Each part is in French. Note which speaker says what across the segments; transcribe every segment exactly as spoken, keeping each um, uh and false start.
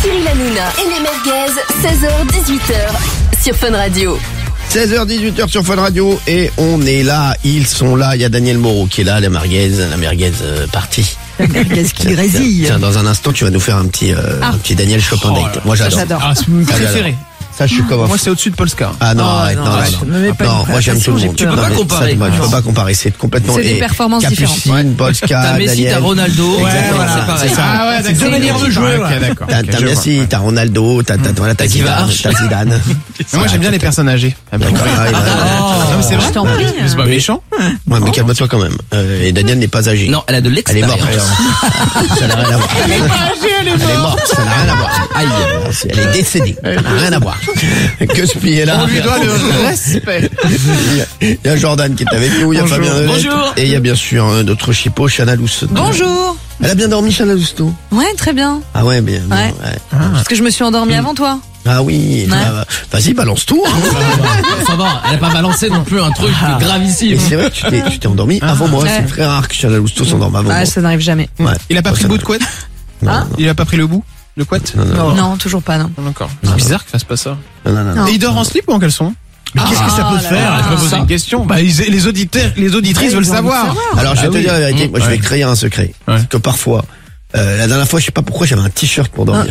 Speaker 1: Cyril Hanouna et les merguez, seize heures dix-huit heures sur Fun Radio.
Speaker 2: seize heures dix-huit heures sur Fun Radio et on est là, ils sont là, il y a Daniel Moreau qui est là, la merguez, la merguez euh, partie.
Speaker 3: La merguez qui grésille.
Speaker 2: Tiens, dans un instant tu vas nous faire un petit, euh,
Speaker 3: Ah.
Speaker 2: un petit Daniel Chopin
Speaker 3: Oh,
Speaker 2: date. Moi j'adore.
Speaker 3: j'adore.
Speaker 4: Ah, c'est mon préféré.
Speaker 2: Ça je suis comme un
Speaker 4: Moi,
Speaker 2: fou.
Speaker 4: c'est au-dessus de Polska.
Speaker 2: Ah non,
Speaker 3: Oh,
Speaker 2: arrête,
Speaker 3: non,
Speaker 2: non,
Speaker 3: arrête,
Speaker 2: non,
Speaker 3: ne mets pas
Speaker 2: non,
Speaker 3: une
Speaker 2: moi j'aime tout le
Speaker 3: j'ai
Speaker 2: monde.
Speaker 3: peur.
Speaker 2: Non,
Speaker 5: Tu peux pas
Speaker 2: mais
Speaker 5: comparer.
Speaker 2: ça, tu
Speaker 5: Non.
Speaker 2: peux pas comparer, c'est complètement.
Speaker 3: C'est des
Speaker 2: et
Speaker 3: performances
Speaker 2: Capucine, Polska,
Speaker 5: T'as Messi,
Speaker 2: Daniel.
Speaker 5: t'as Ronaldo.
Speaker 2: Exactement,
Speaker 5: Ouais, c'est pareil.
Speaker 2: c'est ça.
Speaker 4: Ah ouais,
Speaker 5: C'est
Speaker 4: d'accord.
Speaker 5: deux manières de jouer,
Speaker 4: Ok,
Speaker 5: ouais.
Speaker 4: d'accord.
Speaker 2: T'as
Speaker 4: Ok,
Speaker 2: t'as
Speaker 4: je
Speaker 2: Messi,
Speaker 4: vois.
Speaker 2: t'as Ronaldo, t'as t'as voilà, t'as
Speaker 5: Qui va
Speaker 2: Zidane,
Speaker 5: Arch.
Speaker 2: t'as Zidane.
Speaker 4: Mais moi, j'aime bien les personnes âgées. Ah, bah,
Speaker 2: D'accord.
Speaker 4: ouais.
Speaker 2: Ah, il a-
Speaker 4: Non, mais c'est vrai.
Speaker 3: Je t'en prie.
Speaker 4: C'est pas méchant.
Speaker 2: Ouais, mais calme-toi quand même. Euh, et Daniel n'est pas âgée.
Speaker 5: Non, elle a de
Speaker 2: Elle est
Speaker 5: l'expérience.
Speaker 2: morte. Ça n'a rien à voir. Elle est morte, ça n'a rien à voir.
Speaker 5: Aïe.
Speaker 2: Elle est décédée. Ça n'a rien à voir. Que ce pied là.
Speaker 4: On lui doit le respect.
Speaker 2: Il y a Jordan qui est avec nous, il y a
Speaker 4: Bonjour.
Speaker 2: Fabien Devet.
Speaker 5: Bonjour.
Speaker 2: Et il y a bien sûr euh, notre chipot, Chana Lousteau.
Speaker 3: Bonjour.
Speaker 2: Elle a bien dormi, Chana Lousteau?
Speaker 3: Ouais, très bien.
Speaker 2: Ah ouais, bien. bien,
Speaker 3: Ouais.
Speaker 2: ouais.
Speaker 3: Parce que je me suis endormie avant toi.
Speaker 2: Ah oui.
Speaker 3: Ouais.
Speaker 2: bah, Vas-y, balance tout. Hein.
Speaker 5: Ça va, elle a pas balancé non plus un truc
Speaker 2: Et
Speaker 5: gravissime.
Speaker 2: c'est vrai que tu t'es, tu t'es endormi avant moi.
Speaker 3: Ouais.
Speaker 2: C'est très rare que Chana Lousteau s'endorme avant
Speaker 3: Ah,
Speaker 2: moi.
Speaker 3: ça n'arrive jamais.
Speaker 2: Ouais.
Speaker 4: Il a pas
Speaker 2: Oh,
Speaker 4: pris
Speaker 2: ça
Speaker 4: le bout
Speaker 2: va.
Speaker 4: de couette?
Speaker 2: Non,
Speaker 3: Hein
Speaker 2: non,
Speaker 4: Il a pas pris le bout? Le couette?
Speaker 2: non, non,
Speaker 3: Non, toujours pas, non.
Speaker 4: Non, d'accord. C'est bizarre qu'il fasse pas ça.
Speaker 2: non, non, non, non.
Speaker 3: Non.
Speaker 4: Et il dort en slip ou en caleçon? Mais qu'est-ce que ça
Speaker 3: Ah
Speaker 4: peut
Speaker 3: là
Speaker 4: faire?
Speaker 3: là.
Speaker 4: Je me pose
Speaker 5: Ça.
Speaker 4: une question. Bah, ils- les auditeurs, les auditrices
Speaker 3: Ouais,
Speaker 4: veulent
Speaker 3: ils ont envie de
Speaker 4: savoir.
Speaker 3: savoir.
Speaker 2: Alors je vais
Speaker 4: Ah
Speaker 2: te
Speaker 4: oui.
Speaker 2: dire la vérité,
Speaker 4: Mmh.
Speaker 2: moi je vais
Speaker 4: Ouais.
Speaker 2: créer un secret.
Speaker 4: Ouais.
Speaker 2: Que parfois, euh, la dernière fois, je sais pas pourquoi, j'avais un t-shirt pour dormir.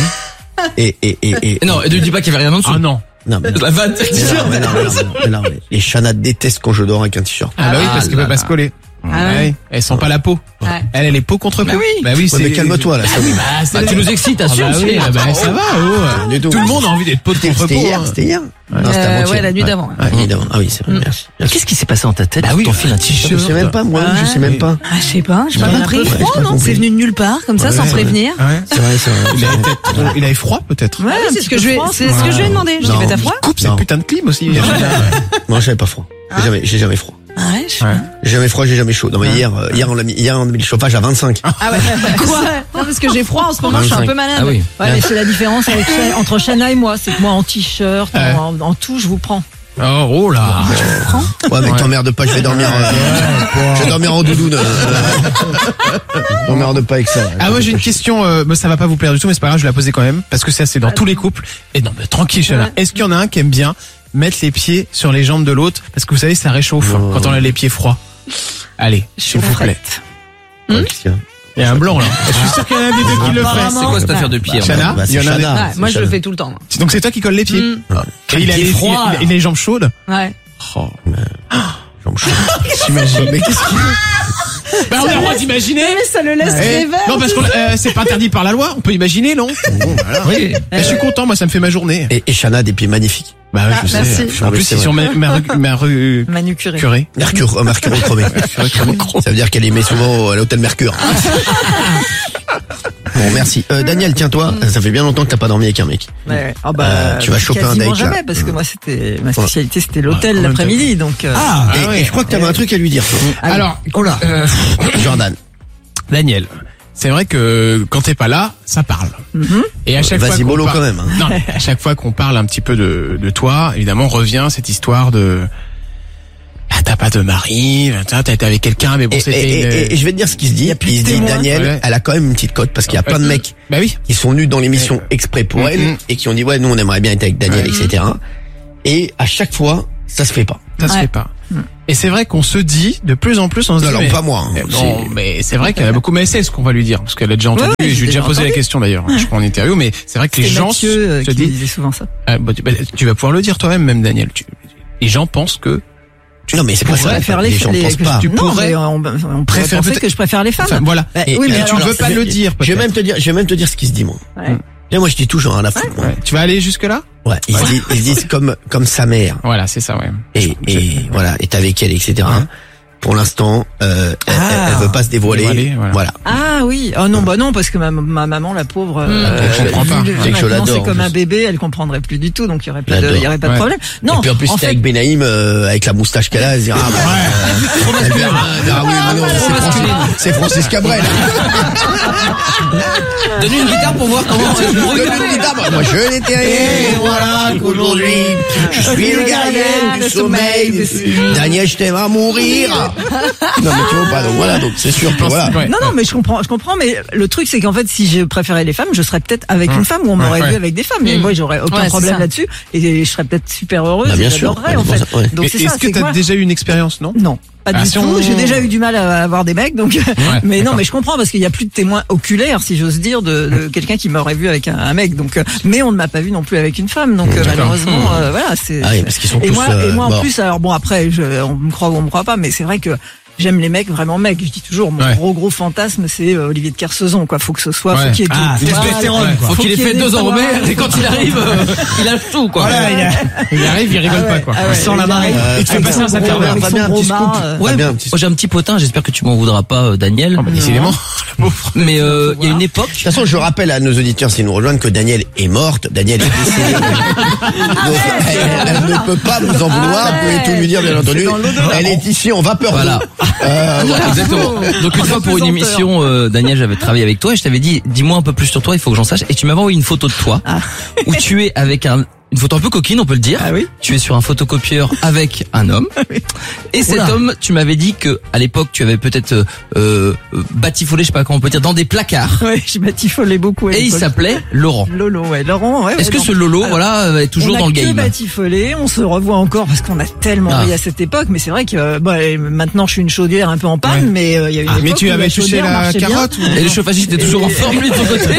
Speaker 2: Et, et, et, et,
Speaker 5: Non, et ne dis pas qu'il y avait rien en dessous.
Speaker 4: Ah non.
Speaker 2: non, mais non.
Speaker 5: La vanne,
Speaker 2: Mais non, mais non, mais non, mais non, mais les Chana détestent quand je dors avec un t-shirt.
Speaker 4: Ah bah oui,
Speaker 5: Ah
Speaker 4: parce qu'elle
Speaker 5: là
Speaker 4: peut pas
Speaker 5: là.
Speaker 4: se coller.
Speaker 3: Ah ouais.
Speaker 4: Ouais. Elles sent pas la peau.
Speaker 3: Ouais.
Speaker 4: Elle, elle est peau contre peau.
Speaker 5: Bah oui.
Speaker 4: Bah oui,
Speaker 2: Ouais,
Speaker 4: c'est.
Speaker 2: mais calme-toi là. ça va.
Speaker 5: Bah, tu nous excites,
Speaker 4: Ah
Speaker 5: assure.
Speaker 4: bah oui, ah bah, ça va, oh.
Speaker 2: Du tout.
Speaker 4: Tout le monde a envie d'être peau
Speaker 2: C'était
Speaker 4: contre
Speaker 2: c'était
Speaker 4: peau.
Speaker 2: hier,
Speaker 4: hein.
Speaker 2: c'était hier. Non, c'était
Speaker 3: Euh,
Speaker 2: avant-hier.
Speaker 3: ouais, la nuit d'avant.
Speaker 2: Ah, évidemment. Ah oui, c'est vrai, merci. Merci.
Speaker 5: Qu'est-ce qui s'est passé dans ta tête?
Speaker 4: Bah oui,
Speaker 5: T'en files un
Speaker 2: Je
Speaker 5: t-shirt.
Speaker 2: sais même pas, moi, je sais même pas.
Speaker 3: Ah, je sais pas, j'ai pas
Speaker 2: Ouais,
Speaker 3: compris.
Speaker 2: un peu froid,
Speaker 3: non,
Speaker 2: compris.
Speaker 3: c'est venu de nulle part, comme ça,
Speaker 2: Ouais,
Speaker 3: sans
Speaker 2: ouais.
Speaker 3: prévenir.
Speaker 4: Ouais.
Speaker 2: C'est vrai, c'est vrai.
Speaker 4: Il avait peut-être- il avait froid, peut-être.
Speaker 3: Ouais, c'est ce que je lui ai, c'est ce que je lui ai demandé. Je lui ai
Speaker 2: Non.
Speaker 3: dit, mais t'as froid?
Speaker 4: Coupe
Speaker 2: Non.
Speaker 4: cette putain de clim aussi.
Speaker 2: Moi, j'avais pas froid. J'ai jamais, j'ai jamais froid.
Speaker 3: Ah ouais, je sais
Speaker 4: Ouais.
Speaker 3: pas.
Speaker 2: J'ai jamais froid, j'ai jamais chaud. Non, mais hier, euh, hier, on l'a mis, hier, on a mis le chauffage à vingt-cinq.
Speaker 3: Ah ouais. Quoi? Non, parce que j'ai froid en ce moment, je suis un peu malade.
Speaker 5: Ah oui.
Speaker 3: Ouais, mais c'est la différence avec Sha- entre Shana et moi, c'est que moi en t-shirt,
Speaker 4: Ouais.
Speaker 3: en, en tout, je vous prends.
Speaker 4: Oh, oh là.
Speaker 2: Ouais, mais t'emmerdes pas, je vais dormir, euh, je vais dormir en doudoune. T'emmerdes pas avec ça.
Speaker 4: Ah moi j'ai une question, euh, bah, ça va pas vous plaire du tout, mais c'est pas grave, je vais la poser quand même, parce que ça c'est dans tous les couples. Et non, mais tranquille, Chana.
Speaker 3: Ouais.
Speaker 4: Est-ce qu'il y en a un qui aime bien mettre les pieds sur les jambes de l'autre, parce que vous savez ça réchauffe
Speaker 2: Non.
Speaker 4: quand on a les pieds froids. Allez, s'il vous plaît.
Speaker 2: Ouais, qu'est-ce qu'il y a
Speaker 4: Il y a un blanc là. Je suis sûr qu'il y en a un des deux qui le fait.
Speaker 3: Apparemment.
Speaker 5: C'est quoi cette affaire de pied? en fait
Speaker 4: Chana,
Speaker 2: Bah, c'est
Speaker 4: il y en a un-
Speaker 2: Chana.
Speaker 3: Ouais,
Speaker 2: c'est
Speaker 3: moi je le
Speaker 2: Chana.
Speaker 3: fais tout le temps.
Speaker 4: Donc c'est toi qui colle les pieds.
Speaker 3: Mm.
Speaker 4: Et il a
Speaker 5: Pieds
Speaker 4: les,
Speaker 5: froids,
Speaker 4: il a-
Speaker 5: là.
Speaker 4: il a les jambes chaudes.
Speaker 3: Ouais.
Speaker 4: Oh.
Speaker 2: Jambes chaudes.
Speaker 4: J'imagine. Mais qu'est-ce qu'il veut? Bah on a le droit d'imaginer.
Speaker 3: Mais ça le laisse
Speaker 4: Eh, non parce que euh, c'est pas interdit par la loi, on peut imaginer, non? Bon, voilà.
Speaker 5: Oui.
Speaker 4: Eh, je suis content, moi ça me fait ma journée.
Speaker 2: Et, et Chana a des pieds magnifiques.
Speaker 4: Bah oui,
Speaker 3: Ah,
Speaker 4: je
Speaker 3: merci.
Speaker 4: sais. En plus
Speaker 2: C'est
Speaker 4: c'est sur ma, ma, rue- ma rue
Speaker 3: Manu Curé.
Speaker 4: curée.
Speaker 2: Mercure, euh, Mercure chromé. Ça veut dire qu'elle les met souvent à l'hôtel Mercure. Bon, merci. Euh, Daniel, tiens-toi, ça fait bien longtemps que t'as pas dormi avec un mec.
Speaker 3: Ouais, ouais. Ah bah,
Speaker 2: Euh, tu vas choper un
Speaker 3: quasiment
Speaker 2: date, là.
Speaker 3: jamais, parce que moi c'était ma spécialité, c'était
Speaker 4: Ouais,
Speaker 3: l'hôtel
Speaker 4: en même
Speaker 3: l'après-midi, donc. euh,
Speaker 2: Ah, et,
Speaker 4: ouais.
Speaker 2: et je crois que t'avais un truc à lui dire, toi.
Speaker 3: allez.
Speaker 4: Alors,
Speaker 2: Oh là.
Speaker 4: euh,
Speaker 2: Jordan.
Speaker 4: Daniel, c'est vrai que quand t'es pas là, ça parle.
Speaker 3: Mhm.
Speaker 4: Et à chaque fois
Speaker 2: Vas-y,
Speaker 4: qu'on
Speaker 2: mollo
Speaker 4: parle-
Speaker 2: quand même. hein.
Speaker 4: Non, mais à chaque fois qu'on parle un petit peu de, de toi, évidemment, revient cette histoire de ah, t'as pas de mari, t'as t'as été avec quelqu'un, mais bon,
Speaker 2: Et,
Speaker 4: c'était
Speaker 2: et-
Speaker 4: une...
Speaker 2: et- et je vais te dire ce qu'il se dit.
Speaker 3: Y a plus
Speaker 2: Il se
Speaker 3: de
Speaker 2: dit,
Speaker 3: témoins.
Speaker 2: Daniel,
Speaker 4: Ouais.
Speaker 2: elle a quand même une petite cote parce qu'il y a plein de mecs
Speaker 4: Bah oui.
Speaker 2: qui sont venus dans l'émission exprès pour
Speaker 4: Mhm.
Speaker 2: elle et qui ont dit ouais, nous on aimerait bien être avec Daniel,
Speaker 4: Ouais.
Speaker 2: et cetera. Et à chaque fois, ça se fait pas.
Speaker 4: Ça se
Speaker 3: Ouais.
Speaker 4: fait pas. Et c'est vrai qu'on se dit, de plus en plus, on se
Speaker 2: Non,
Speaker 4: dit...
Speaker 2: alors
Speaker 4: mais-
Speaker 2: pas moi. hein.
Speaker 4: Eh, Non, mais c'est vrai qu'il y en a beaucoup, mais c'est ce qu'on va lui dire, parce qu'elle a déjà entendu,
Speaker 3: Ouais, ouais,
Speaker 4: et je lui ai
Speaker 3: j'ai
Speaker 4: déjà
Speaker 3: déjà
Speaker 4: posé la
Speaker 3: entendu.
Speaker 4: question d'ailleurs, je crois en interview, mais c'est vrai que les
Speaker 3: C'était
Speaker 4: gens
Speaker 3: Mathieu euh,
Speaker 4: se
Speaker 3: qui
Speaker 4: disent,
Speaker 3: disait souvent ça.
Speaker 4: ah, bah, tu, bah, tu vas pouvoir le dire toi-même, même Daniel, tu, les gens pensent que
Speaker 2: Non, mais c'est pas
Speaker 3: Je
Speaker 2: ça.
Speaker 3: préfère les,
Speaker 2: Les gens
Speaker 3: les-
Speaker 2: pensent
Speaker 3: que
Speaker 2: pas.
Speaker 3: je-
Speaker 4: Tu
Speaker 3: non,
Speaker 4: pourrais-
Speaker 3: mais on, on pourrait
Speaker 4: préfère
Speaker 3: penser
Speaker 4: peut-être-
Speaker 3: que je préfère les femmes.
Speaker 4: Enfin, voilà.
Speaker 3: Bah,
Speaker 2: Et-
Speaker 3: oui,
Speaker 2: et
Speaker 3: mais
Speaker 4: tu
Speaker 3: alors,
Speaker 4: veux pas
Speaker 2: je-
Speaker 4: le dire,
Speaker 2: Je vais
Speaker 4: peut-être.
Speaker 2: même te dire, je vais même te dire ce qui se dit, moi.
Speaker 3: ouais.
Speaker 2: Et moi, je dis toujours rien à foutre. moi.
Speaker 4: Ouais. Tu vas aller jusque là?
Speaker 2: Ouais. Ils se disent, ils se disent comme, comme sa mère.
Speaker 4: Voilà, c'est ça, ouais.
Speaker 2: Et, et voilà, est avec elle, et cetera. Pour l'instant, euh, elle,
Speaker 3: Ah.
Speaker 2: elle, elle veut pas se dévoiler.
Speaker 4: Dévoiler, voilà.
Speaker 2: Voilà.
Speaker 3: Ah oui, oh non, bah non, parce que ma, ma maman, la pauvre, euh,
Speaker 4: je comprends pas.
Speaker 3: vu-
Speaker 2: C'est que je
Speaker 3: maintenant,
Speaker 2: l'adore,
Speaker 3: c'est comme
Speaker 2: en
Speaker 3: un
Speaker 2: plus.
Speaker 3: bébé, elle comprendrait plus du tout, donc il y aurait pas de,
Speaker 2: J'adore.
Speaker 3: il y aurait pas
Speaker 4: Ouais.
Speaker 3: de problème. Non,
Speaker 2: et puis en plus,
Speaker 3: en
Speaker 2: c'était
Speaker 3: fait,
Speaker 2: avec Benaïm, euh, avec la moustache qu'elle a, elle se dit, ah, bah, elle verra, ah oui, mais non, c'est Francis, c'est Francis Cabrel.
Speaker 5: Donne-lui une guitare pour voir comment tu
Speaker 2: Donne une guitare, moi, moi je l'étais et voilà qu'aujourd'hui je suis le gardien du sommeil. Daniel, je t'aime à mourir. Non mais tu vois pas, donc voilà, donc c'est sûr que voilà.
Speaker 4: Ouais.
Speaker 3: Non, non, mais je comprends, je comprends, mais le truc, c'est qu'en fait, si je préférais les femmes, je serais peut-être avec
Speaker 4: Mmh.
Speaker 3: une femme ou on m'aurait
Speaker 4: Ouais,
Speaker 3: vu
Speaker 4: ouais.
Speaker 3: avec des femmes. Mais moi, j'aurais aucun
Speaker 1: Ouais, c'est
Speaker 3: problème
Speaker 1: ça.
Speaker 3: là-dessus et je serais peut-être super heureuse.
Speaker 2: Bah, bien
Speaker 3: et
Speaker 2: sûr.
Speaker 3: j'adorerais, en
Speaker 2: Ouais,
Speaker 3: fait.
Speaker 2: ouais.
Speaker 3: Donc
Speaker 4: Et-
Speaker 3: c'est ça.
Speaker 4: Est-ce que
Speaker 3: c'est
Speaker 4: t'as
Speaker 3: moi-
Speaker 4: déjà eu une expérience, non?
Speaker 3: Non. Pas
Speaker 4: Ah,
Speaker 3: du
Speaker 4: si
Speaker 3: tout.
Speaker 4: on-
Speaker 3: J'ai déjà eu du mal à avoir des mecs, donc. mais non,
Speaker 4: d'accord.
Speaker 3: mais je comprends parce qu'il y a plus de témoins oculaires, si j'ose dire, de, de quelqu'un qui m'aurait vu avec un, un mec. Donc, euh, mais on ne m'a pas vu non plus avec une femme. Donc euh,
Speaker 4: D'accord.
Speaker 3: malheureusement, euh, voilà, c'est.
Speaker 2: Ah oui, parce qu'ils sont
Speaker 3: et
Speaker 2: tous,
Speaker 3: moi,
Speaker 2: euh,
Speaker 3: et moi en
Speaker 2: morts.
Speaker 3: plus, alors bon après, je, on me croit ou on me croit pas, mais c'est vrai que. J'aime les mecs vraiment mecs. Je dis toujours, mon
Speaker 4: Ouais.
Speaker 3: gros gros fantasme, c'est euh, Olivier de Kersauzon, quoi. Faut que ce soit,
Speaker 4: Ouais.
Speaker 3: faut qu'il y ait tout.
Speaker 6: Ah,
Speaker 3: le poil,
Speaker 6: testostérone, quoi.
Speaker 5: Faut qu'il ait
Speaker 3: qu'il y
Speaker 5: fait
Speaker 3: ait des
Speaker 5: deux
Speaker 3: poils.
Speaker 5: enrobés et quand il arrive, euh, il a tout quoi.
Speaker 6: Voilà, il y a...
Speaker 4: Il arrive, il rigole
Speaker 3: Ah ouais,
Speaker 4: pas, quoi.
Speaker 3: ah ouais,
Speaker 6: Sans la
Speaker 3: il
Speaker 6: marée.
Speaker 3: arrive
Speaker 2: Euh,
Speaker 4: Il te fait
Speaker 3: avec
Speaker 4: passer
Speaker 3: son
Speaker 4: un sacré
Speaker 3: gros-
Speaker 4: verre.
Speaker 3: avec son
Speaker 2: Fabien, un
Speaker 3: gros
Speaker 2: petit
Speaker 3: mât,
Speaker 2: scoop.
Speaker 3: euh,
Speaker 5: Ouais,
Speaker 2: Fabien, un petit
Speaker 5: moi j'ai un petit potin, j'espère que tu m'en voudras pas euh, Daniel.
Speaker 4: Ah, bah, décidément.
Speaker 5: Mais euh, il y a une époque.
Speaker 2: De toute façon, je rappelle à nos auditeurs s'ils nous rejoignent que Daniel est morte. Daniel est décédée. Donc, elle, elle ne peut pas vous en vouloir. Vous pouvez tout lui dire, bien entendu. Elle est ici en vapeur
Speaker 5: Voilà.
Speaker 2: d'eau. Euh, voilà.
Speaker 5: Exactement. Donc une fois pour une
Speaker 3: Pesanteur.
Speaker 5: émission, euh, Daniel, j'avais travaillé avec toi et je t'avais dit, dis-moi un peu plus sur toi, il faut que j'en sache. Et tu m'avais envoyé une photo de toi
Speaker 3: Ah.
Speaker 5: où tu es avec un, une photo un peu coquine, on peut le dire.
Speaker 3: Ah oui.
Speaker 5: Tu es sur un photocopieur avec un homme. Et cet
Speaker 6: Oula.
Speaker 5: homme, tu m'avais dit que à l'époque, tu avais peut-être euh, euh, batifolé, je sais pas comment on peut dire, dans des placards.
Speaker 3: Ouais, je batifolais beaucoup. à
Speaker 5: Et il
Speaker 3: l'époque.
Speaker 5: s'appelait Laurent.
Speaker 3: Lolo, ouais, Laurent, ouais.
Speaker 5: Est-ce
Speaker 3: ouais,
Speaker 5: que
Speaker 3: non.
Speaker 5: ce Lolo,
Speaker 3: Alors,
Speaker 5: voilà, euh, est toujours
Speaker 3: on a
Speaker 5: dans le
Speaker 3: que
Speaker 5: game?
Speaker 3: batifolé, on se revoit encore parce qu'on a tellement
Speaker 5: Ah.
Speaker 3: ri à cette époque, mais c'est vrai que euh, bah, euh, maintenant je suis une chaudière un peu en panne,
Speaker 4: Ouais.
Speaker 3: mais euh, il y a une
Speaker 4: Ah,
Speaker 3: époque
Speaker 4: mais tu
Speaker 3: où
Speaker 4: avais touché
Speaker 3: chaudière
Speaker 4: la
Speaker 3: marchait bien.
Speaker 4: carotte ou...
Speaker 5: Et le chauffagiste était toujours en forme, lui, de ton côté?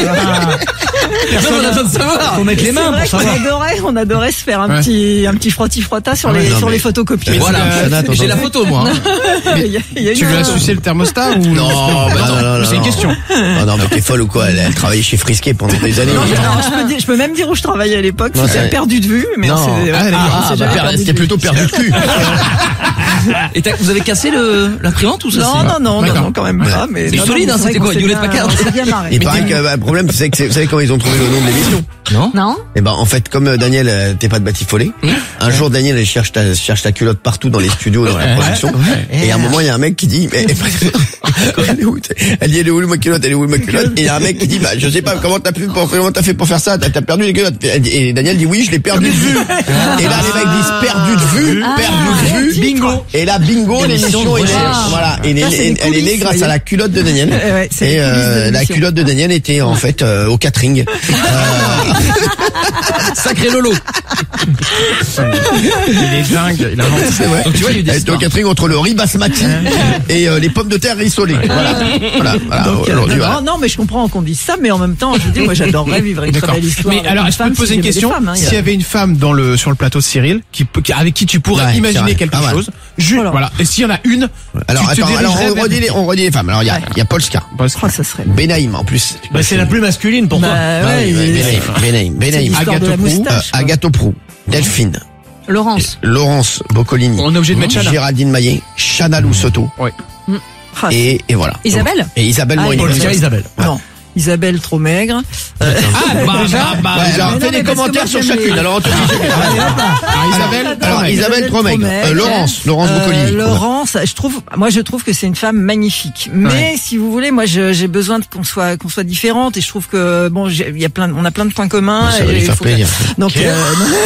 Speaker 5: Personne n'a besoin de savoir.
Speaker 6: Faut mettre
Speaker 3: Et
Speaker 6: les
Speaker 3: c'est
Speaker 6: mains
Speaker 3: vrai
Speaker 6: pour
Speaker 3: qu'on
Speaker 6: savoir.
Speaker 3: adorait, on adorait se faire un
Speaker 4: Ouais.
Speaker 3: petit, un petit frotti-frotta sur
Speaker 4: Ah ouais,
Speaker 3: les,
Speaker 2: non,
Speaker 3: sur
Speaker 2: mais-
Speaker 3: les photocopies.
Speaker 5: Voilà.
Speaker 2: Chana,
Speaker 5: J'ai
Speaker 2: t'entends-
Speaker 5: la photo, moi. hein.
Speaker 3: Il y a- il y a
Speaker 4: Tu
Speaker 3: une-
Speaker 4: lui as sucé le thermostat ou...
Speaker 2: Non, bah non, non, non,
Speaker 4: C'est une
Speaker 2: non.
Speaker 4: question.
Speaker 2: Non, non, mais t'es folle ou quoi? Elle, elle travaillait chez Frisquet pendant des années.
Speaker 3: Non, je, alors, je peux dire- je peux même dire où je travaillais à l'époque.
Speaker 2: Non,
Speaker 3: C'était
Speaker 2: c'est-
Speaker 3: perdu de vue, mais
Speaker 2: Non.
Speaker 3: on s'est,
Speaker 2: Ah,
Speaker 3: ouais,
Speaker 2: d'accord.
Speaker 3: on s'est
Speaker 2: Ah,
Speaker 3: jamais
Speaker 2: bah,
Speaker 3: perdu de
Speaker 2: c'était
Speaker 3: vue.
Speaker 2: plutôt perdu de cul.
Speaker 5: Et t'as- vous avez cassé le, l'imprimante ou ça?
Speaker 3: Non,
Speaker 5: c'est-
Speaker 3: non, non, non,
Speaker 4: D'accord.
Speaker 3: non, quand même pas. Mais
Speaker 5: C'est
Speaker 3: non,
Speaker 5: solide,
Speaker 3: non,
Speaker 5: hein,
Speaker 3: c'est vrai
Speaker 5: c'était
Speaker 3: qu'on
Speaker 5: quoi,
Speaker 3: s'est
Speaker 5: une Hewlett
Speaker 3: bien-
Speaker 5: Packard?
Speaker 3: on s'est bien marré.
Speaker 2: Il paraît que bah, le problème, c'est que c'est- vous savez comment ils ont trouvé le nom de l'émission?
Speaker 5: Non?
Speaker 1: Non?
Speaker 2: Eh ben, en fait, comme euh, Daniel, euh, t'es pas de batifolé, un jour, Daniel, elle cherche ta, cherche ta culotte partout dans les studios, dans la production. Et à un moment, il y a un mec qui dit, mais, elle est où, t'es- elle dit, elle est où ma culotte, elle est où ma culotte? Et il y a un mec qui dit, bah, je sais pas, comment t'as pu, pour, comment t'as fait pour faire ça? T'as, t'as perdu les culottes? Elle dit- Et Daniel dit, oui, je l'ai perdu de vue. Et là, les mecs disent, perdu de vue, perdu de vue, bingo. Et là, bingo, l'émission, est née. Voilà. Et elle
Speaker 3: Ça, c'est
Speaker 2: est-
Speaker 3: des
Speaker 2: elle est née
Speaker 3: coulisses,
Speaker 2: grâce
Speaker 3: voyez.
Speaker 2: à la culotte de Daniel.
Speaker 3: Ouais, ouais, c'est
Speaker 2: Et
Speaker 3: les coulisses de
Speaker 2: euh, la
Speaker 3: l'émission.
Speaker 2: culotte de Daniel était, en fait, euh, au catering. Euh,
Speaker 5: Sacré Lolo.
Speaker 4: Il est dingue. Il a inventé.
Speaker 2: C'est vrai.
Speaker 5: Donc tu vois, il y a eu des
Speaker 2: Elle était au
Speaker 5: histoires.
Speaker 2: catering entre le riz basmati et euh, les pommes de terre rissolées. Voilà. Voilà. Voilà.
Speaker 3: Donc, euh,
Speaker 2: Aujourd'hui,
Speaker 3: non,
Speaker 2: voilà.
Speaker 3: non, mais je comprends qu'on dise ça, mais en même temps, je dis, moi, j'adorerais vivre une très
Speaker 4: D'accord.
Speaker 3: belle histoire.
Speaker 4: Mais
Speaker 3: avec
Speaker 4: alors,
Speaker 3: une
Speaker 4: est-ce que je
Speaker 3: femme,
Speaker 4: peux te poser
Speaker 3: si
Speaker 4: une
Speaker 3: j'avais des
Speaker 4: question?
Speaker 3: femmes, hein, il y a-
Speaker 4: S'il y avait une femme dans le, sur le plateau de Cyril, qui, peut- qui- avec qui tu pourrais
Speaker 2: Ouais, c'est
Speaker 4: imaginer
Speaker 2: vrai.
Speaker 4: quelque
Speaker 2: Pas mal.
Speaker 4: chose, juste,
Speaker 3: Voilà.
Speaker 4: voilà. Et s'il y en a une,
Speaker 2: Alors,
Speaker 4: tu te
Speaker 2: attends, alors
Speaker 4: dirigerais
Speaker 2: on
Speaker 4: vers-
Speaker 2: redit les, on redit les femmes. Alors, il y a, il y a Polska,
Speaker 4: Parce que-
Speaker 3: Oh, ça serait.
Speaker 2: Benaïm, en plus.
Speaker 6: Bah, c'est la plus masculine pour toi.
Speaker 3: Bah,
Speaker 2: Ah
Speaker 3: ouais,
Speaker 2: oui,
Speaker 3: il-
Speaker 2: ouais, Benaïm, Benaïm,
Speaker 3: c'est
Speaker 2: Benaïm.
Speaker 3: l'histoire de la
Speaker 4: Agathe Prou,
Speaker 2: Euh,
Speaker 3: moustache. quoi.
Speaker 2: Agathe Prou, Delphine,
Speaker 1: Laurence.
Speaker 2: Laurence Boccolini,
Speaker 4: On est obligé de mettre Chana.
Speaker 2: Géraldine Maillet, Chana Loussoto.
Speaker 3: Ah,
Speaker 2: Et, et voilà.
Speaker 1: Isabelle?
Speaker 2: Et Isabelle
Speaker 3: Ah,
Speaker 2: Morini.
Speaker 6: Polska, Isabelle.
Speaker 3: Non. Isabelle trop maigre.
Speaker 5: Ah, bah, bah, bah,
Speaker 2: Ouais, alors,
Speaker 3: mais
Speaker 2: fais
Speaker 3: non,
Speaker 2: des
Speaker 3: mais parce que
Speaker 2: commentaires
Speaker 3: moi,
Speaker 2: sur
Speaker 3: j'aime
Speaker 2: chacune.
Speaker 3: les-
Speaker 2: Alors, Anthony,
Speaker 4: Ah, Isabelle,
Speaker 2: alors,
Speaker 4: Tromaig.
Speaker 2: Isabelle Tromaig,
Speaker 3: Tromaig.
Speaker 2: euh, Laurence, Laurence
Speaker 3: Euh,
Speaker 2: Boccolini.
Speaker 3: Laurence, je trouve, moi je trouve que c'est une femme magnifique. Mais
Speaker 4: Ouais.
Speaker 3: si vous voulez, moi je- j'ai besoin de qu'on soit qu'on soit différente et je trouve que bon, j'ai- il y a plein, de- on a plein de points communs.
Speaker 2: Ça va
Speaker 3: et
Speaker 2: lui
Speaker 3: il
Speaker 2: faire
Speaker 3: faut que-
Speaker 2: plaisir.
Speaker 3: Donc euh,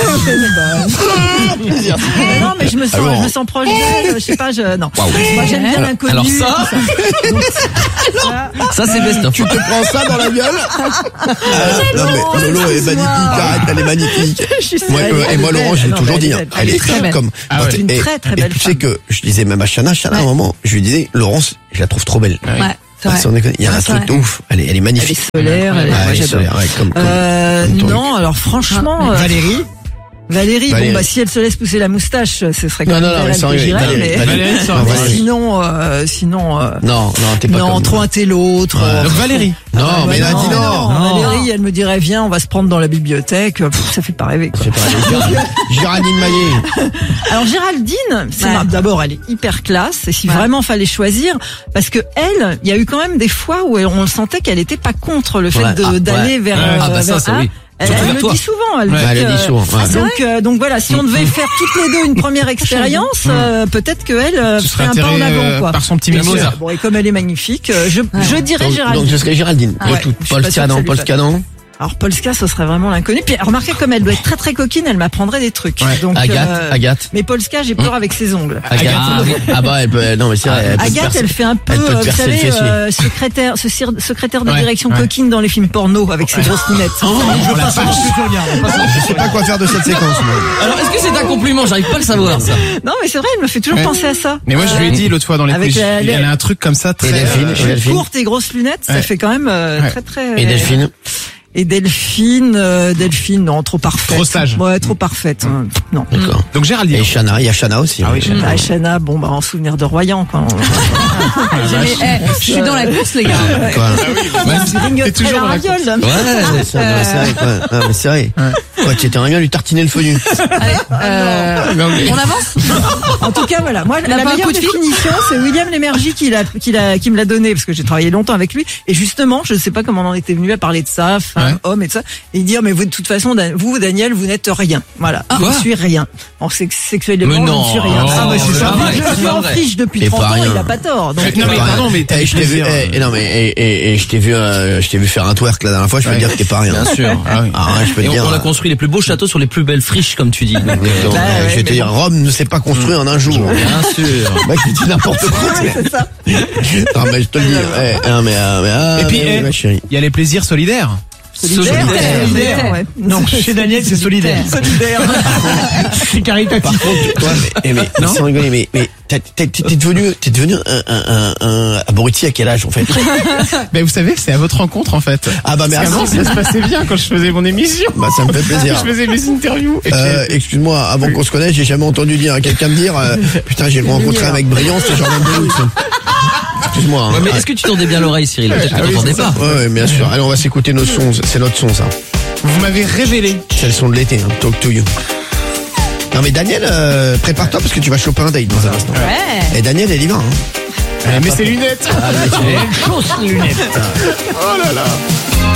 Speaker 3: non, bah, non, mais je me sens,
Speaker 2: Alors,
Speaker 3: je me sens proche d'elle. Je sais pas, je non. Moi j'aime bien l'inconnu.
Speaker 5: alors ça-
Speaker 3: tout ça. Donc, ça,
Speaker 5: ça c'est best of.
Speaker 2: Tu te prends ça dans la gueule? Ah, non, mais Lolo est
Speaker 3: excuse-moi.
Speaker 2: magnifique, arrête, elle est magnifique.
Speaker 3: je suis
Speaker 2: Moi,
Speaker 3: elle
Speaker 2: euh,
Speaker 3: est
Speaker 2: et moi,
Speaker 3: belle,
Speaker 2: Laurent, je l'ai
Speaker 3: non,
Speaker 2: toujours
Speaker 3: mais
Speaker 2: dit,
Speaker 3: elle
Speaker 2: hein,
Speaker 3: est
Speaker 2: elle est
Speaker 3: très
Speaker 2: très
Speaker 3: belle.
Speaker 2: comme.
Speaker 4: Ah ouais.
Speaker 2: et-
Speaker 3: Une très, très
Speaker 2: et
Speaker 3: belle
Speaker 2: tu sais
Speaker 3: femme.
Speaker 2: que je disais même à Chana, Chana, à un moment, je lui disais, Laurence, je la trouve trop belle.
Speaker 1: Ouais, c'est
Speaker 2: Ah,
Speaker 1: vrai.
Speaker 2: sans déconner, il y a
Speaker 1: Ouais,
Speaker 2: un
Speaker 1: c'est
Speaker 2: truc de
Speaker 1: vrai.
Speaker 2: ouf. Elle est, elle est
Speaker 3: Elle est
Speaker 2: magnifique.
Speaker 3: solaire. elle est-
Speaker 2: Ah,
Speaker 3: moi,
Speaker 2: elle est
Speaker 3: j'adore.
Speaker 2: solaire, ouais, comme, comme,
Speaker 3: Euh,
Speaker 2: comme ton-
Speaker 3: non, alors franchement, euh,
Speaker 6: Valérie.
Speaker 3: Valérie,
Speaker 2: Valérie.
Speaker 3: bon bah si elle se laisse pousser la moustache, ce serait quand
Speaker 2: Non,
Speaker 3: même
Speaker 2: non, non,
Speaker 3: elle
Speaker 2: mais
Speaker 3: que
Speaker 2: sans rigoler,
Speaker 3: j'irais,
Speaker 2: Valérie,
Speaker 3: mais-
Speaker 2: Valérie.
Speaker 4: Valérie, ça,
Speaker 2: Non,
Speaker 3: mais
Speaker 2: Valérie.
Speaker 3: sinon, euh, sinon, euh,
Speaker 2: Non, non, t'es pas
Speaker 3: non,
Speaker 2: comme
Speaker 3: trop un tel l'autre. euh,
Speaker 4: Donc Valérie.
Speaker 2: Non,
Speaker 3: ah,
Speaker 2: mais
Speaker 3: bah
Speaker 2: là, dis non.
Speaker 3: non. Valérie, elle me dirait viens, on va se prendre dans la bibliothèque. Pff, ça fait pas rêver. Quoi.
Speaker 2: C'est pas Géraldine- Géraldine Maillet.
Speaker 3: Alors Géraldine, c'est
Speaker 1: Ouais.
Speaker 3: mar- d'abord elle est hyper classe et si
Speaker 1: Ouais.
Speaker 3: vraiment fallait choisir, parce que elle, il y a eu quand même des fois où elle- on le sentait qu'elle était pas contre le fait
Speaker 5: Ouais,
Speaker 3: de-
Speaker 5: ah,
Speaker 3: d'aller
Speaker 5: ouais.
Speaker 3: vers.
Speaker 5: Ah,
Speaker 3: euh,
Speaker 5: bah ça,
Speaker 3: vers-
Speaker 5: c'est
Speaker 3: hein,
Speaker 5: oui.
Speaker 3: Elle,
Speaker 5: Surtout
Speaker 3: elle
Speaker 5: vers
Speaker 3: le
Speaker 5: toi.
Speaker 3: dit souvent. Elle,
Speaker 2: Ouais,
Speaker 3: dit
Speaker 2: elle le
Speaker 3: que-
Speaker 2: dit souvent, ouais.
Speaker 3: Ah, donc, euh, donc voilà, si on devait faire toutes les deux une première expérience, euh, peut-être qu'elle euh,
Speaker 4: Ce serait
Speaker 3: ferait un pas en
Speaker 4: atterré,
Speaker 3: avant,
Speaker 4: euh,
Speaker 3: quoi.
Speaker 4: par son petit
Speaker 3: Bien
Speaker 4: mimosa.
Speaker 3: sûr. Bon, et comme elle est magnifique, euh, je, je dirais
Speaker 2: Donc,
Speaker 3: Géraldine.
Speaker 2: donc ce serait Géraldine.
Speaker 3: Ah ouais,
Speaker 2: De tout.
Speaker 3: je suis pas sûre
Speaker 2: Polska
Speaker 3: que ça
Speaker 2: non,
Speaker 3: lui
Speaker 2: Polska
Speaker 3: plaît.
Speaker 2: non.
Speaker 3: Alors Polska, ce serait vraiment l'inconnu. Puis remarquez comme elle doit être très très coquine, elle m'apprendrait des trucs.
Speaker 4: Ouais.
Speaker 3: Donc,
Speaker 2: Agathe,
Speaker 3: euh,
Speaker 2: Agathe.
Speaker 3: Mais Polska, j'ai peur avec ses ongles.
Speaker 2: Agathe. Ah, oui. Ah bah elle peut, non mais c'est vrai. Elle peut te
Speaker 3: Agathe,
Speaker 2: percer-
Speaker 3: elle fait un peu,
Speaker 2: elle peut te
Speaker 3: euh, vous
Speaker 2: percer le
Speaker 3: savez,
Speaker 2: fessier.
Speaker 3: euh, secrétaire, ce cir- secrétaire de
Speaker 4: Ouais,
Speaker 3: direction
Speaker 4: ouais.
Speaker 3: coquine dans les films porno avec ses grosses lunettes.
Speaker 2: Je sais pas quoi faire de cette séquence. moi.
Speaker 5: Alors, est-ce que c'est un compliment? J'arrive pas à le savoir, ça.
Speaker 3: Non, mais c'est vrai, elle me fait toujours
Speaker 4: Ouais.
Speaker 3: penser à ça.
Speaker 4: Mais moi, je lui ai dit l'autre fois dans les
Speaker 3: Avec
Speaker 4: quiz,
Speaker 3: la-
Speaker 4: elle a un truc comme ça très...
Speaker 2: Et Delphine,
Speaker 4: euh,
Speaker 2: et Delphine.
Speaker 3: Courte et grosses lunettes, ça
Speaker 4: Ouais.
Speaker 3: fait quand même euh,
Speaker 4: Ouais.
Speaker 3: très très.
Speaker 2: Et Delphine.
Speaker 3: Et Delphine, euh, Delphine, non, trop parfaite.
Speaker 4: Trop sage.
Speaker 3: Ouais, trop parfaite. euh, Non.
Speaker 2: D'accord.
Speaker 4: Donc Géraldine.
Speaker 2: Et Chana, il y a Chana aussi.
Speaker 4: Ah oui,
Speaker 2: ouais.
Speaker 4: Chana.
Speaker 3: Ah, Chana, bon, bah, en souvenir de Royan, quoi.
Speaker 6: Mais, eh, je suis dans la course, les gars.
Speaker 2: Quoi.
Speaker 3: Grignoterait
Speaker 4: toujours
Speaker 3: la
Speaker 4: dans la
Speaker 3: raviole.
Speaker 2: Ouais, c'est vrai, c'est vrai, quoi. Ah, mais c'est vrai. Quoi, tu étais un gars lui tartiner le fenu.
Speaker 6: Euh,
Speaker 4: Non, mais-
Speaker 6: on avance?
Speaker 3: En tout cas, voilà. Moi,
Speaker 6: a
Speaker 3: la
Speaker 6: pas un
Speaker 3: meilleure
Speaker 6: coup de fil
Speaker 3: définition, c'est William Lémergie qui l'a, qui l'a, qui me l'a donné parce que j'ai travaillé longtemps avec lui. Et justement, je ne sais pas comment on en était venu à parler de ça, femme,
Speaker 4: Ouais.
Speaker 3: homme et tout ça. Et il dit, oh, mais vous, de toute façon, Dan- vous, Daniel, vous n'êtes rien. Voilà.
Speaker 5: Quoi
Speaker 3: Je suis rien. En sex- sexuellement,
Speaker 5: Mais
Speaker 3: je
Speaker 5: non.
Speaker 3: ne suis rien.
Speaker 5: Oh,
Speaker 3: Ah, mais c'est
Speaker 5: c'est
Speaker 3: ça.
Speaker 5: pas vrai,
Speaker 3: Je
Speaker 5: c'est
Speaker 3: suis
Speaker 5: pas
Speaker 3: en
Speaker 5: vrai.
Speaker 3: friche depuis
Speaker 2: T'es
Speaker 3: trente
Speaker 2: pas
Speaker 3: ans,
Speaker 2: rien.
Speaker 3: il a pas tort. Donc,
Speaker 4: Non, mais
Speaker 3: euh,
Speaker 4: pardon, mais t'as
Speaker 2: Eh,
Speaker 4: du
Speaker 2: je t'ai vu,
Speaker 4: plaisir.
Speaker 2: eh, eh, non mais et, et, et je t'ai vu, euh, je t'ai vu faire un twerk la dernière fois. Je peux
Speaker 4: Ouais.
Speaker 2: te dire que t'es pas rien.
Speaker 5: Bien sûr.
Speaker 4: Ah oui.
Speaker 2: Ah, ouais, je peux
Speaker 5: Et
Speaker 2: te
Speaker 5: on,
Speaker 2: dire.
Speaker 5: on a construit les plus beaux châteaux sur les plus belles friches, comme tu dis. Donc,
Speaker 2: Donc,
Speaker 5: euh,
Speaker 3: Bah,
Speaker 2: euh,
Speaker 3: ouais,
Speaker 2: je vais te
Speaker 3: mais
Speaker 2: dire, Rome ne s'est pas construit en un jour.
Speaker 5: Bien sûr.
Speaker 2: Mec, tu dis n'importe quoi.
Speaker 3: c'est ça.
Speaker 2: Non mais je te le dis. eh, non mais, euh, mais ah,
Speaker 4: Et puis,
Speaker 2: mais,
Speaker 4: eh,
Speaker 2: ma chérie.
Speaker 4: il y a les plaisirs solidaires.
Speaker 3: Solidaire. Solidaire, ouais. Non,
Speaker 7: Chez Daniel, c'est solidaire.
Speaker 3: solidaire.
Speaker 7: C'est caritatif.
Speaker 2: Par contre, toi, mais, eh, mais, mais sans rigoler, mais, mais t'as- t'as- t'es devenu, t'es devenu un, un, un, un abruti à quel âge en fait?
Speaker 4: Mais vous savez, c'est à votre rencontre en fait.
Speaker 2: Ah bah
Speaker 4: Parce
Speaker 2: merci.
Speaker 4: qu'avant, ça se passait bien quand je faisais mon émission.
Speaker 2: Bah ça me fait plaisir.
Speaker 4: Je faisais mes interviews. Et
Speaker 2: Euh,
Speaker 4: puis-
Speaker 2: excuse-moi, avant qu'on se connaisse, j'ai jamais entendu dire à quelqu'un me dire, euh, putain, j'ai rencontré un mec brillant, c'est Jordan Deluxe. Excuse-moi. Hein.
Speaker 5: Ouais, mais est-ce que tu tendais bien l'oreille, Cyril? Peut-être que
Speaker 4: Ah oui,
Speaker 5: t'entendais
Speaker 4: c'est
Speaker 5: pas.
Speaker 2: Ouais, ouais, bien sûr. Allez, on va s'écouter nos sons. C'est notre son, ça.
Speaker 4: Vous m'avez révélé.
Speaker 2: C'est le son de l'été, hein. Talk to you. Non, mais Daniel, euh, prépare-toi parce que tu vas choper un date dans un instant.
Speaker 6: Ouais.
Speaker 2: Et Daniel, elle y va, hein.
Speaker 4: Eh, mais ses lunettes.
Speaker 2: Ah, mais tu vois.
Speaker 7: Chausse les lunettes.
Speaker 4: Oh là là.